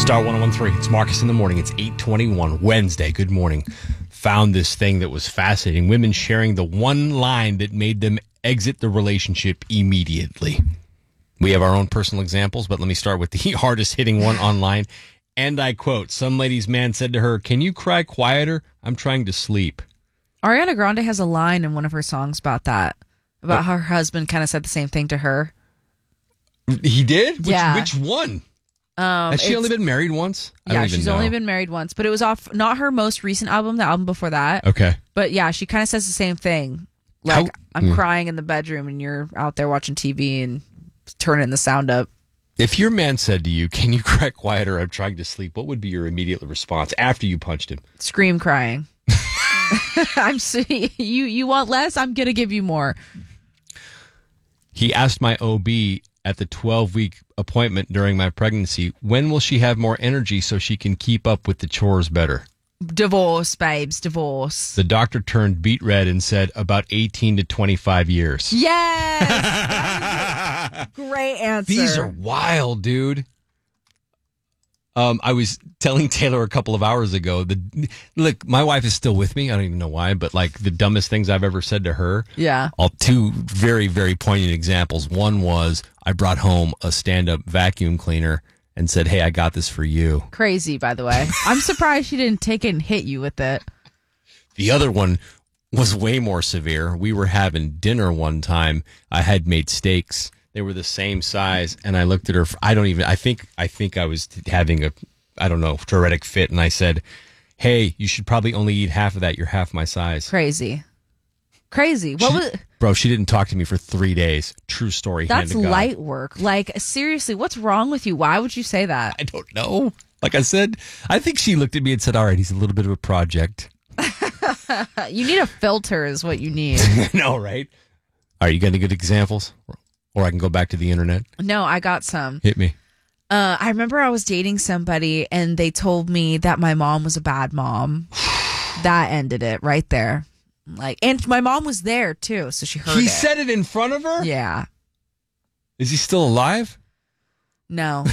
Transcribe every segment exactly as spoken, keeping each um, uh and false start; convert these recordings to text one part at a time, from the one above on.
Star one oh one three. It's Marcus in the morning. It's eight twenty-one, Wednesday. Good morning. Found this thing that was fascinating. Women sharing the one line that made them exit the relationship immediately. We have our own personal examples, but let me start with the hardest hitting one online. And I quote, some lady's man said to her, "Can you cry quieter? I'm trying to sleep." Ariana Grande has a line in one of her songs about that, about oh. how her husband kind of said the same thing to her. He did? Which, yeah. Which one? Um, Has she only been married once? I yeah, don't even she's know. only been married once, but it was off not her most recent album, the album before that. Okay. But yeah, she kind of says the same thing. Like, How, I'm hmm. crying in the bedroom and you're out there watching T V and turning the sound up. If your man said to you, "Can you cry quieter? I'm trying to sleep," what would be your immediate response after you punched him? Scream crying. I'm so, you you want less? I'm going to give you more. He asked my O B at the twelve-week appointment during my pregnancy, when will she have more energy so she can keep up with the chores better? Divorce, babes, divorce. The doctor turned beet red and said about eighteen to twenty-five years. Yes! Great answer. These are wild, dude. Um, I was telling Taylor a couple of hours ago, the look, my wife is still with me. I don't even know why, but like the dumbest things I've ever said to her. Yeah. All two very, very poignant examples. One was I brought home a stand-up vacuum cleaner and said, "Hey, I got this for you." Crazy, by the way. I'm surprised she didn't take it and hit you with it. The other one was way more severe. We were having dinner one time. I had made steaks. They were the same size, and I looked at her. I don't even. I think. I think I was having a, I don't know, thoracic fit, and I said, "Hey, you should probably only eat half of that. You're half my size." Crazy, crazy. What she, was, bro? She didn't talk to me for three days. True story. That's hand to God. light work. Like, seriously, what's wrong with you? Why would you say that? I don't know. Like I said, I think she looked at me and said, "All right, he's a little bit of a project." You need a filter, is what you need. No, right? Are you got any good examples? Or I can go back to the internet. No, I got some. Hit me. Uh, I remember I was dating somebody and they told me that my mom was a bad mom. That ended it right there. Like, and my mom was there too, so she heard he it. He said it in front of her? Yeah. Is he still alive? No.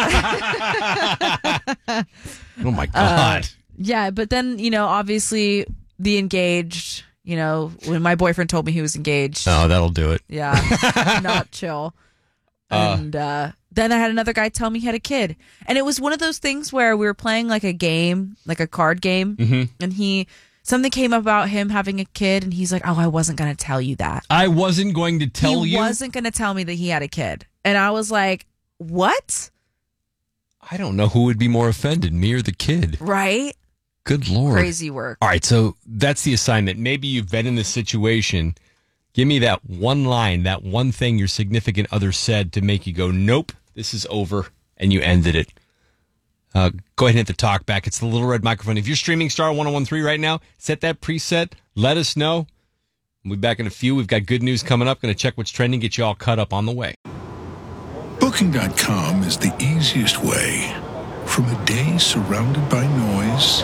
Oh my God. Uh, yeah, but then, you know, obviously the engaged... You know, when my boyfriend told me he was engaged. Oh, that'll do it. Yeah. Not chill. Uh, and uh, then I had another guy tell me he had a kid. And it was one of those things where we were playing like a game, like a card game. Mm-hmm. And he, something came about him having a kid. And he's like, "Oh, I wasn't going to tell you that. I wasn't going to tell he you? He wasn't going to tell me that he had a kid." And I was like, what? I don't know who would be more offended, me or the kid. Right? Good Lord. Crazy work. All right, so that's the assignment. Maybe you've been in this situation. Give me that one line, that one thing your significant other said to make you go, "Nope, this is over," and you ended it. Uh, go ahead and hit the talk back. It's the little red microphone. If you're streaming Star one oh one three right now, set that preset. Let us know. We'll be back in a few. We've got good news coming up. Going to check what's trending, get you all caught up on the way. Booking dot com is the easiest way. From a day surrounded by noise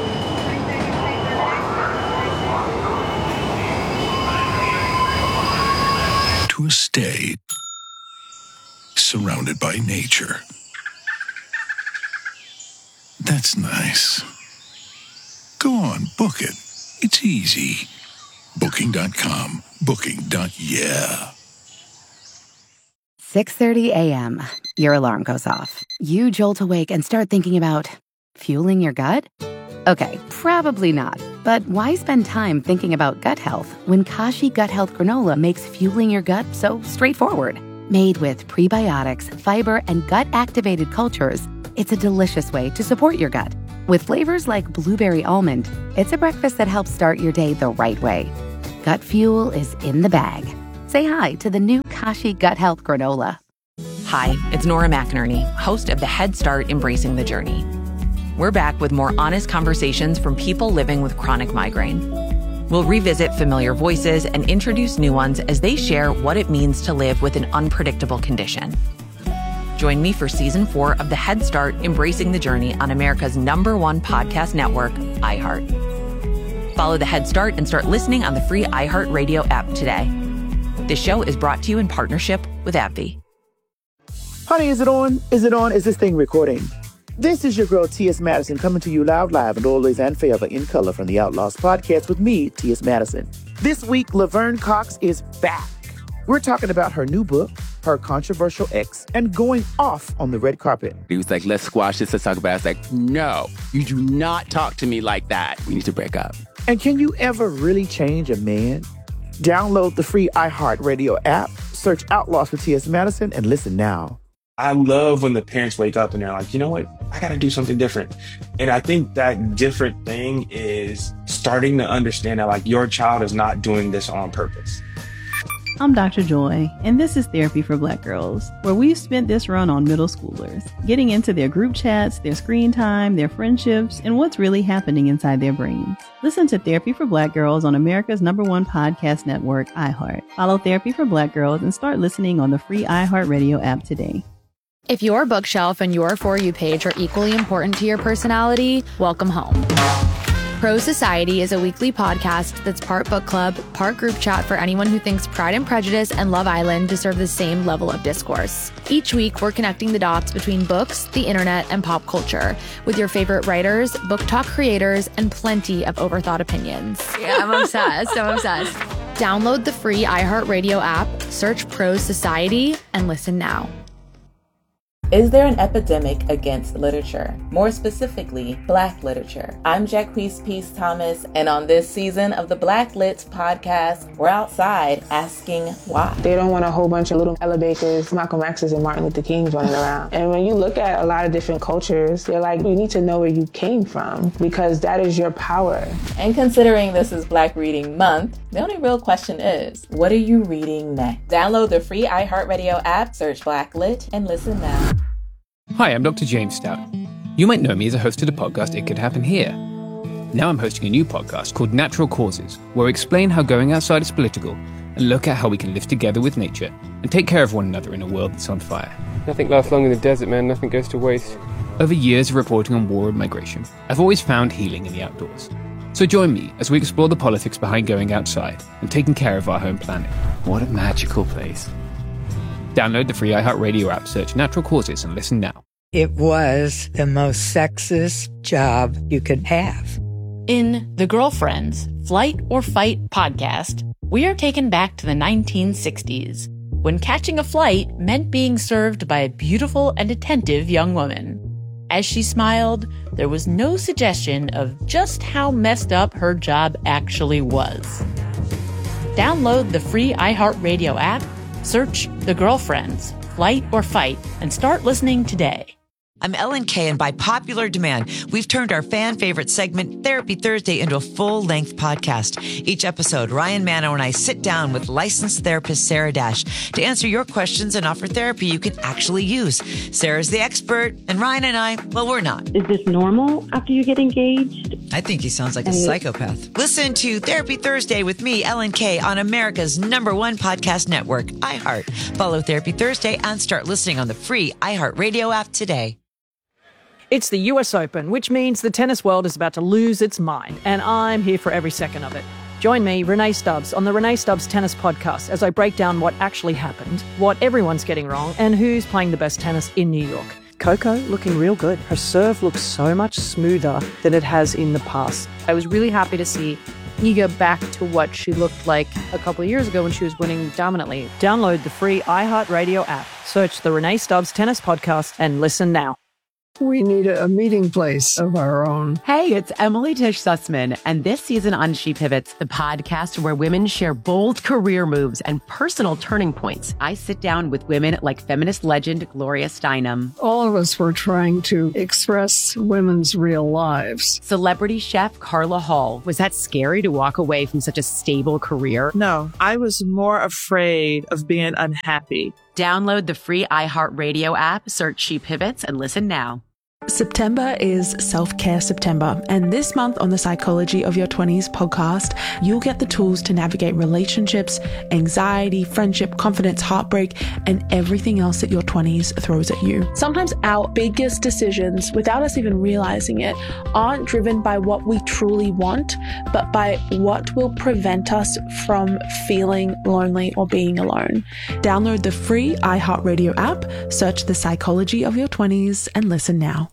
to a stay surrounded by nature. That's nice. Go on, book it. It's easy. Booking dot com. Booking. Yeah. six thirty a.m. Your alarm goes off. You jolt awake and start thinking about fueling your gut? Okay, probably not. But why spend time thinking about gut health when Kashi Gut Health Granola makes fueling your gut so straightforward? Made with prebiotics, fiber, and gut-activated cultures, it's a delicious way to support your gut. With flavors like blueberry almond, it's a breakfast that helps start your day the right way. Gut fuel is in the bag. Say hi to the new Kashi Gut Health Granola. Hi, it's Nora McInerney, host of the Head Start Embracing the Journey. We're back with more honest conversations from people living with chronic migraine. We'll revisit familiar voices and introduce new ones as they share what it means to live with an unpredictable condition. Join me for season four of the Head Start Embracing the Journey on America's number one podcast network, iHeart. Follow the Head Start and start listening on the free iHeartRadio app today. This show is brought to you in partnership with AbbVie. Honey, is it on? Is it on? Is this thing recording? This is your girl, T S. Madison, coming to you loud, live, and always and forever in color from the Outlaws podcast with me, T S. Madison. This week, Laverne Cox is back. We're talking about her new book, her controversial ex, and going off on the red carpet. He was like, let's squash this, let's talk about it. I was like, no, you do not talk to me like that. We need to break up. And can you ever really change a man? Download the free iHeartRadio app, search Outlaws with T S. Madison, and listen now. I love when the parents wake up and they're like, you know what? I got to do something different. And I think that different thing is starting to understand that like your child is not doing this on purpose. I'm Doctor Joy, and this is Therapy for Black Girls, where we've spent this run on middle schoolers, getting into their group chats, their screen time, their friendships, and what's really happening inside their brains. Listen to Therapy for Black Girls on America's number one podcast network, iHeart. Follow Therapy for Black Girls and start listening on the free iHeartRadio app today. If your bookshelf and your For You page are equally important to your personality, welcome home. Pro Society is a weekly podcast that's part book club, part group chat for anyone who thinks Pride and Prejudice and Love Island deserve the same level of discourse. Each week, we're connecting the dots between books, the internet, and pop culture with your favorite writers, book talk creators, and plenty of overthought opinions. Yeah, I'm obsessed. I'm obsessed. Download the free iHeartRadio app, search Pro Society, and listen now. Is there an epidemic against literature? More specifically, Black literature. I'm Jacquees Peace Thomas, and on this season of the Black Lit podcast, we're outside asking why. They don't want a whole bunch of little Ella Bakers, Malcolm X's, and Martin Luther Kings running around. And when you look at a lot of different cultures, they're like, you need to know where you came from, because that is your power. And considering this is Black Reading Month, the only real question is, what are you reading next? Download the free iHeartRadio app, search Black Lit, and listen now. Hi, I'm Doctor James Stout. You might know me as a host of the podcast It Could Happen Here. Now I'm hosting a new podcast called Natural Causes, where we explain how going outside is political and look at how we can live together with nature and take care of one another in a world that's on fire. Nothing lasts long in the desert, man. Nothing goes to waste. Over years of reporting on war and migration, I've always found healing in the outdoors. So join me as we explore the politics behind going outside and taking care of our home planet. What a magical place. Download the free iHeartRadio app, search Natural Causes, and listen now. It was the most sexist job you could have. In The Girlfriends, Flight or Fight podcast, we are taken back to the nineteen sixties, when catching a flight meant being served by a beautiful and attentive young woman. As she smiled, there was no suggestion of just how messed up her job actually was. Download the free iHeartRadio app, search The Girlfriends, Flight or Fight, and start listening today. I'm Ellen Kay, and by popular demand, we've turned our fan favorite segment, Therapy Thursday, into a full-length podcast. Each episode, Ryan Manno and I sit down with licensed therapist Sarah Dash to answer your questions and offer therapy you can actually use. Sarah's the expert, and Ryan and I, well, we're not. Is this normal after you get engaged? I think he sounds like a psychopath. Listen to Therapy Thursday with me, Ellen Kay, on America's number one podcast network, iHeart. Follow Therapy Thursday and start listening on the free iHeartRadio app today. It's the U S Open, which means the tennis world is about to lose its mind, and I'm here for every second of it. Join me, Renee Stubbs, on the Renee Stubbs Tennis Podcast as I break down what actually happened, what everyone's getting wrong, and who's playing the best tennis in New York. Coco looking real good. Her serve looks so much smoother than it has in the past. I was really happy to see Iga back to what she looked like a couple of years ago when she was winning dominantly. Download the free iHeartRadio app, search the Renee Stubbs Tennis Podcast, and listen now. We need a meeting place of our own. Hey, it's Emily Tish Sussman, and this season on She Pivots, the podcast where women share bold career moves and personal turning points. I sit down with women like feminist legend Gloria Steinem. All of us were trying to express women's real lives. Celebrity chef Carla Hall. Was that scary to walk away from such a stable career? No, I was more afraid of being unhappy. Download the free iHeartRadio app, search She Pivots, and listen now. September is Self-Care September, and this month on the Psychology of Your twenties podcast, you'll get the tools to navigate relationships, anxiety, friendship, confidence, heartbreak, and everything else that your twenties throws at you. Sometimes our biggest decisions, without us even realizing it, aren't driven by what we truly want, but by what will prevent us from feeling lonely or being alone. Download the free iHeartRadio app, search the Psychology of Your twenties, and listen now.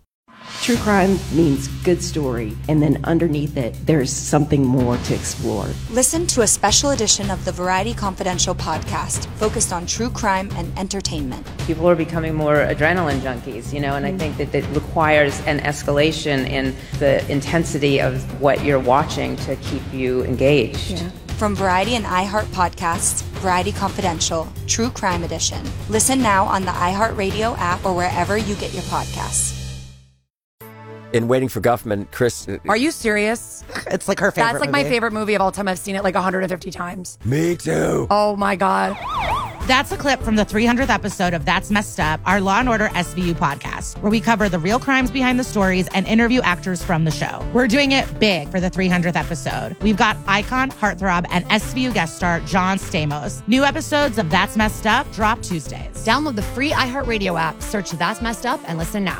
True crime means good story, and then underneath it, there's something more to explore. Listen to a special edition of the Variety Confidential podcast focused on true crime and entertainment. People are becoming more adrenaline junkies, you know, and I think that it requires an escalation in the intensity of what you're watching to keep you engaged. Yeah. From Variety and iHeart Podcasts, Variety Confidential, True Crime Edition. Listen now on the iHeartRadio app or wherever you get your podcasts. In Waiting for Guffman, Chris... Are you serious? It's like her favorite That's like movie. my favorite movie of all time. I've seen it like one hundred fifty times. Me too. Oh my God. That's a clip from the three hundredth episode of That's Messed Up, our Law and Order S V U podcast, where we cover the real crimes behind the stories and interview actors from the show. We're doing it big for the three hundredth episode. We've got icon, heartthrob, and S V U guest star John Stamos. New episodes of That's Messed Up drop Tuesdays. Download the free iHeartRadio app, search That's Messed Up, and listen now.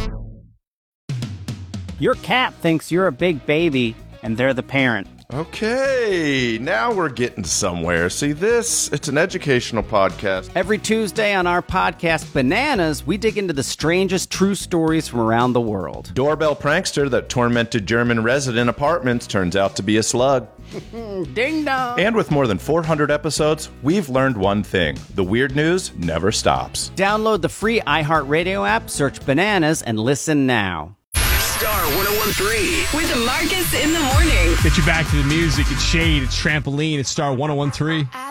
Your cat thinks you're a big baby, and they're the parent. Okay, now we're getting somewhere. See this? It's an educational podcast. Every Tuesday on our podcast, Bananas, we dig into the strangest true stories from around the world. Doorbell prankster that tormented German resident apartments turns out to be a slug. Ding dong. And with more than four hundred episodes, we've learned one thing. The weird news never stops. Download the free iHeartRadio app, search Bananas, and listen now. Star one oh one three with Marcus in the morning. Get you back to the music. It's Shade. It's Trampoline. It's Star one oh one three.